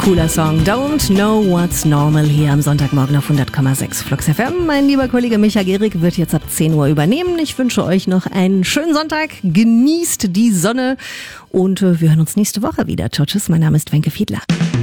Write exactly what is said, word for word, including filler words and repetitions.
Cooler Song. Don't know what's normal hier am Sonntagmorgen auf hundert Komma sechs Flux F M. Mein lieber Kollege Micha Gehrig wird jetzt ab zehn Uhr übernehmen. Ich wünsche euch noch einen schönen Sonntag. Genießt die Sonne und wir hören uns nächste Woche wieder. Ciao, tschüss. Mein Name ist Wenke Fiedler.